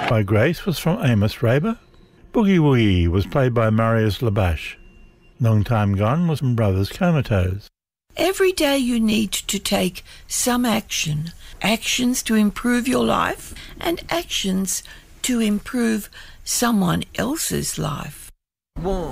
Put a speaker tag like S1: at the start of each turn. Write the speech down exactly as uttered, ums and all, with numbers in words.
S1: by Grace was from Amos Raber. Boogie Woogie was played by Marius Labache. Long Time Gone was from Brothers Comatose.
S2: Every day you need to take some action. Actions to improve your life and actions to improve someone else's life.
S3: One.